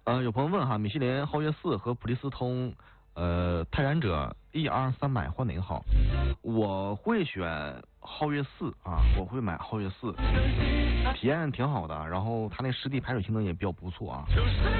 有朋友问哈，米其林皓月4和普利司通，泰然者12300换哪个好？我会选皓月4啊，我会买皓月4，体验挺好的，然后它那湿地排水性能也比较不错啊。